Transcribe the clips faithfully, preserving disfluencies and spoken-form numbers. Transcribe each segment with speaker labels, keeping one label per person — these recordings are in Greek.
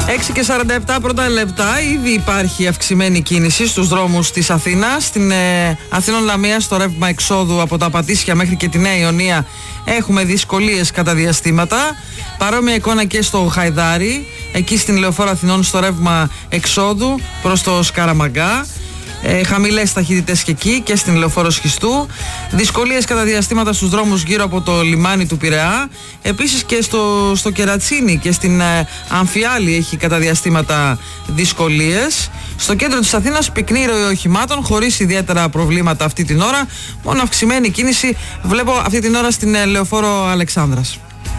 Speaker 1: έξι και σαράντα επτά πρώτα λεπτά. Ήδη υπάρχει αυξημένη κίνηση στους δρόμους της Αθήνας. Στην ε, Αθήνων Λαμία, στο ρεύμα εξόδου από τα Πατήσια μέχρι και τη Νέα Ιωνία, έχουμε δυσκολίες κατά διαστήματα. Παρόμοια εικόνα και στο Χαϊδάρι, εκεί στην Λεωφόρο Αθηνών, στο ρεύμα εξόδου προς το Σκαραμαγκά. Ε, χαμηλές ταχύτητες και εκεί και στην Λεωφόρο Σχιστού. Δυσκολίες κατά διαστήματα στους δρόμους γύρω από το λιμάνι του Πειραιά. Επίσης και στο, στο Κερατσίνι και στην ε, Αμφιάλη έχει κατά διαστήματα δυσκολίες. Στο κέντρο της Αθήνας πυκνή ροή οχημάτων, χωρίς ιδιαίτερα προβλήματα αυτή την ώρα. Μόνο αυξημένη κίνηση βλέπω αυτή την ώρα στην ε, Λεωφόρο Αλεξάνδρας.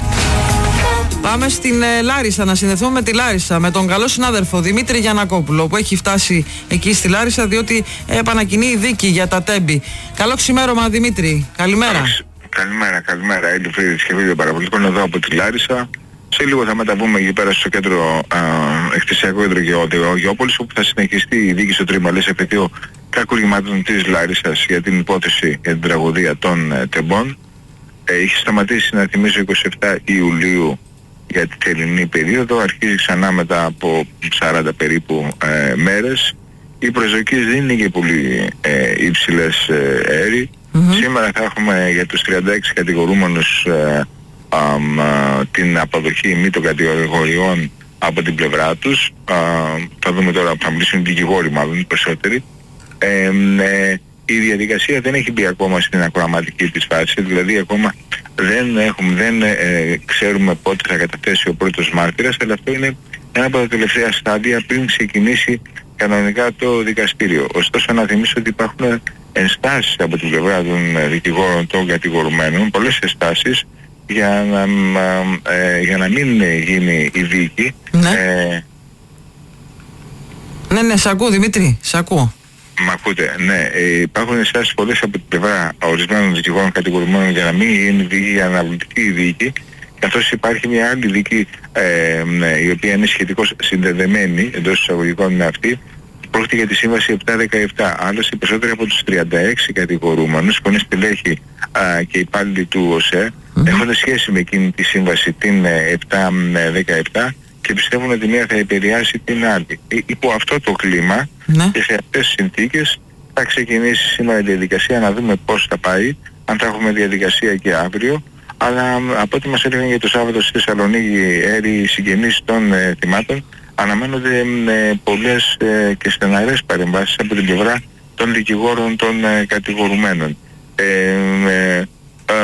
Speaker 1: Πάμε στην ε, Λάρισα, να συνδεθούμε με τη Λάρισα, με τον καλό συνάδελφο Δημήτρη Γιαννακόπουλο, που έχει φτάσει εκεί στη Λάρισα, διότι επανακινεί η δίκη για τα τέμπη. Καλό ξημέρωμα, Δημήτρη. Καλημέρα.
Speaker 2: Καλημέρα, καλημέρα. Έλλη Φρύδης και βίντεο παραπολιτικών εδώ από τη Λάρισα. Σε λίγο θα μεταβούμε εκεί πέρα στο κέντρο εκτισιακό κέντρο Γεώπολης, όπου θα συνεχιστεί η δίκη στο Τριμαλές επαιτίο κακουργημάτων της Λάρισσας για την υπόθεση για την τραγωδία των ε, τεμπών. Ε, είχε σταματήσει, να θυμίσω, είκοσι επτά Ιουλίου για την θερινή περίοδο, αρχίζει ξανά μετά από σαράντα περίπου ε, μέρες. Οι προσδοκίες δεν είναι και πολύ ε, υψηλές ε, αέρι. Mm-hmm. Σήμερα θα έχουμε για τους τριάντα έξι κατηγορούμενους ε, α, α, την αποδοχή μη των κατηγοριών από την πλευρά τους. Α, θα δούμε τώρα που θα μιλήσουν οι δικηγόροι, μάλλον οι περισσότεροι. Ε, ε, η διαδικασία δεν έχει μπει ακόμα στην ακροαματική της φάση, δηλαδή ακόμα δεν, έχουμε, δεν ε, ξέρουμε πότε θα καταθέσει ο πρώτος μάρτυρας, αλλά αυτό είναι ένα από τα τελευταία στάδια πριν ξεκινήσει κανονικά το δικαστήριο. Ωστόσο, να θυμίσω ότι υπάρχουν ενστάσεις από την πλευρά των δικηγόρων των κατηγορουμένων, πολλές ενστάσεις για να, ε, για να μην γίνει η δίκη.
Speaker 1: Ναι,
Speaker 2: ε,
Speaker 1: ναι, ναι, σ' ακούω, Δημήτρη, σ' ακούω.
Speaker 2: Μ' ακούτε, ναι. Ε, υπάρχουν ενστάσεις πολλές από την πλευρά ορισμένων δικηγόρων κατηγορουμένων για να μην γίνει δίκη, για να αναβληθεί η δίκη, καθώς υπάρχει μια άλλη δίκη ε, ναι, η οποία είναι σχετικώς συνδεδεμένη εντός εισαγωγικών με αυτή. Πρόκειται για τη σύμβαση επτακόσια δεκαεπτά. Άλλωστε, οι περισσότεροι από τους τριάντα έξι κατηγορούμενους, που είναι στελέχοι α, και υπάλληλοι του ΟΣΕ, mm-hmm. έχουν σχέση με εκείνη τη σύμβαση την επτακόσια δεκαεπτά και πιστεύουν ότι μία θα επηρεάσει την άλλη. Υπό αυτό το κλίμα ναι. και σε αυτές τις συνθήκες θα ξεκινήσει σήμερα η διαδικασία, να δούμε πώς θα πάει, αν θα έχουμε διαδικασία και αύριο. Αλλά από ό,τι μας έλεγαν για το Σάββατο στη Θεσσαλονίκη έρη συγγενείς των ε, θυμάτων, αναμένονται ε, πολλές ε, και στεναρές παρεμβάσεις από την πλευρά των δικηγόρων των ε, κατηγορουμένων. Ε, ε, ε,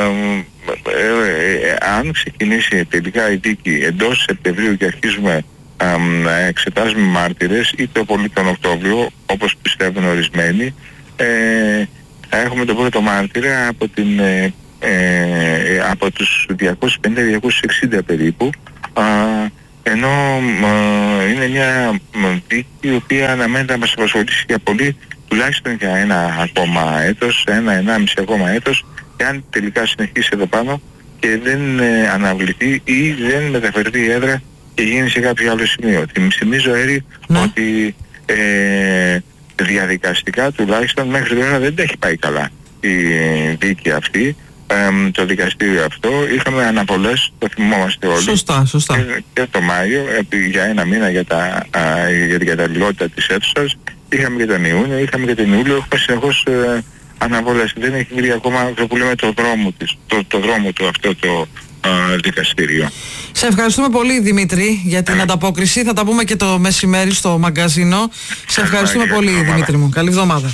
Speaker 2: Ε, ε, αν ξεκινήσει τελικά η δίκη εντός Σεπτεμβρίου και αρχίζουμε ε, να εξετάζουμε μάρτυρες, ή το πολύ τον Οκτώβριο, όπως πιστεύουν ορισμένοι, ε, θα έχουμε το πρώτο μάρτυρα από, την, ε, ε, από τους διακόσιους πενήντα με διακόσιους εξήντα περίπου, ε, ενώ ε, είναι μια δίκη η οποία αναμένεται να μας απασχολήσει για πολύ, τουλάχιστον για ένα ακόμα έτος, ένα ενάμιση ακόμα έτος, και αν τελικά συνεχίσει εδώ πάνω και δεν ε, αναβληθεί ή δεν μεταφερθεί η έδρα και γίνει σε κάποιο άλλο σημείο. Θυμίζω, Έρη, ναι. ότι ε, διαδικαστικά τουλάχιστον μέχρι τώρα δεν τα έχει πάει καλά η δίκη αυτή, ε, το δικαστήριο αυτό. Είχαμε αναβολές, το θυμόμαστε όλοι.
Speaker 1: Σωστά, σωστά.
Speaker 2: Και, και το Μάιο, επί, για ένα μήνα για, τα, α, για την καταλληλότητα της αίθουσας. Είχαμε και τον Ιούνιο, είχαμε και τον Ιούλιο, έχουμε συνεχώς ε, αναβολές. Δεν έχει βρει ακόμα αυτό που λέμε το δρόμο, της, το, το δρόμο του αυτό το α, δικαστήριο.
Speaker 1: Σε ευχαριστούμε πολύ, Δημήτρη, για την ανταπόκριση. Θα τα πούμε και το μεσημέρι στο μαγκαζίνο. Σε ευχαριστούμε πολύ, Δημήτρη μου. Καλή εβδομάδα.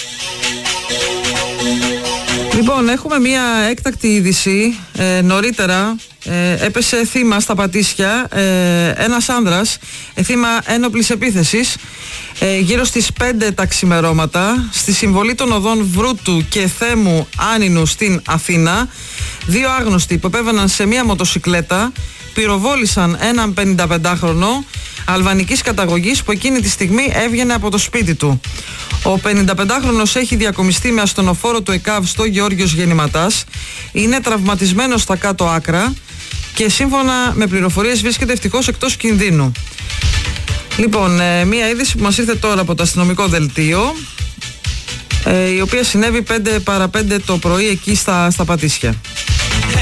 Speaker 1: Λοιπόν, έχουμε μία έκτακτη είδηση. Ε, νωρίτερα ε, έπεσε θύμα στα Πατήσια ε, ένας άνδρας, ε, θύμα ένοπλης επίθεσης, ε, γύρω στις πέντε τα ξημερώματα, στη συμβολή των οδών Βρούτου και Θέμου Άνινου στην Αθήνα. Δύο άγνωστοι που επέβαιναν σε μία μοτοσικλέτα πυροβόλησαν έναν πενηνταπεντάχρονο αλβανικής καταγωγής που εκείνη τη στιγμή έβγαινε από το σπίτι του. Ο πενηνταπεντάχρονος έχει διακομιστεί με ασθενοφόρο του ΕΚΑΒ στο Γεώργιος Γεννηματάς, είναι τραυματισμένος στα κάτω άκρα και σύμφωνα με πληροφορίες βρίσκεται ευτυχώς εκτός κινδύνου. Λοιπόν, ε, μία είδηση που μας ήρθε τώρα από το αστυνομικό δελτίο, ε, η οποία συνέβη πέντε παρά πέντε το πρωί εκεί στα, στα Πατήσια.